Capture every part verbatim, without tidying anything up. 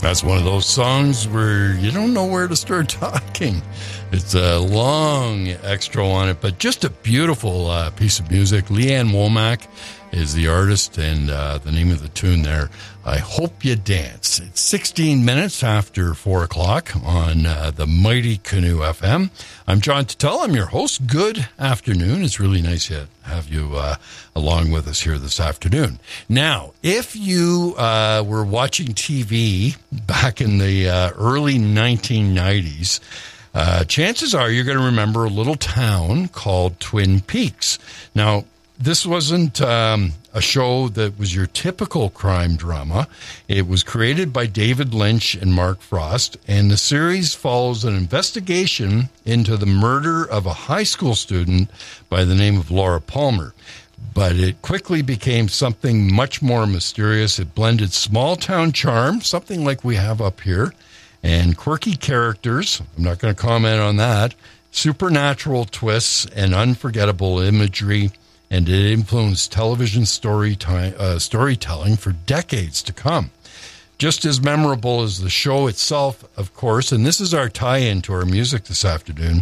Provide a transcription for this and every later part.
That's one of those songs where you don't know where to start talking. It's a long extra on it, but just a beautiful uh, piece of music. Leanne Womack is the artist, and uh, the name of the tune there, I Hope You Dance. It's sixteen minutes after four o'clock on uh, the Mighty Canoe F M. I'm John Tuttle. I'm your host. Good afternoon. It's really nice to have you uh, along with us here this afternoon. Now, if you uh, were watching T V back in the uh, early nineteen nineties, uh, chances are you're going to remember a little town called Twin Peaks. Now, this wasn't um, a show that was your typical crime drama. It was created by David Lynch and Mark Frost, and the series follows an investigation into the murder of a high school student by the name of Laura Palmer. But it quickly became something much more mysterious. It blended small-town charm, something like we have up here, and quirky characters. I'm not going to comment on that. Supernatural twists and unforgettable imagery. And it influenced television story time, uh, storytelling for decades to come. Just as memorable as the show itself, of course, and this is our tie-in to our music this afternoon,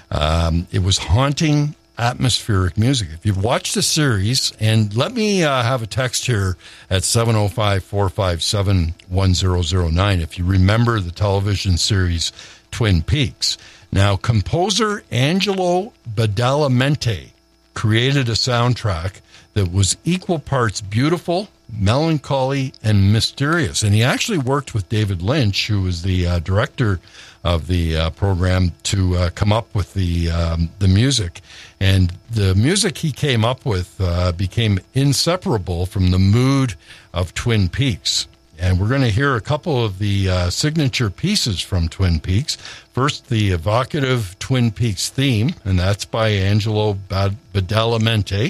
um, it was haunting, atmospheric music. If you've watched the series, and let me uh, have a text here at seven oh five, four five seven, one oh oh nine if you remember the television series Twin Peaks. Now, composer Angelo Badalamenti created a soundtrack that was equal parts beautiful, melancholy, and mysterious. And he actually worked with David Lynch, who was the uh, director of the uh, program, to uh, come up with the um, the music. And the music he came up with uh, became inseparable from the mood of Twin Peaks. And we're going to hear a couple of the uh, signature pieces from Twin Peaks. First, the evocative Twin Peaks theme, and that's by Angelo Badalamenti.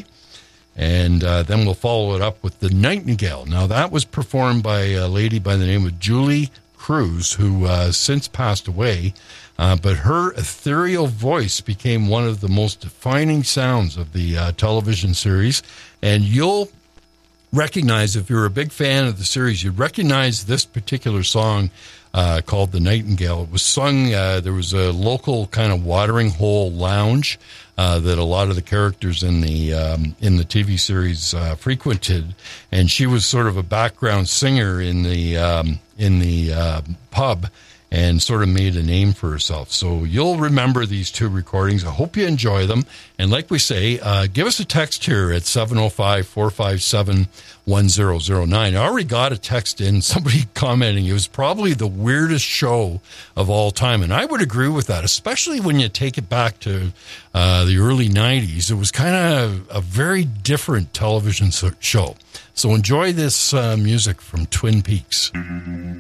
And uh, then we'll follow it up with the Nightingale. Now, that was performed by a lady by the name of Julie Cruz, who uh, since passed away. Uh, but her ethereal voice became one of the most defining sounds of the uh, television series. And you'll recognize, if you're a big fan of the series, you'd recognize this particular song uh, called The Nightingale. It was sung, uh, there was a local kind of watering hole lounge uh, that a lot of the characters in the um, in the T V series uh, frequented, and she was sort of a background singer in the um, in the uh, pub, and sort of made a name for herself. So you'll remember these two recordings. I hope you enjoy them. And like we say, uh, give us a text here at seven oh five, four five seven, one oh oh nine. I already got a text in, somebody commenting it was probably the weirdest show of all time. And I would agree with that, especially when you take it back to uh, the early nineties. It was kind of a very different television show. So enjoy this uh, music from Twin Peaks.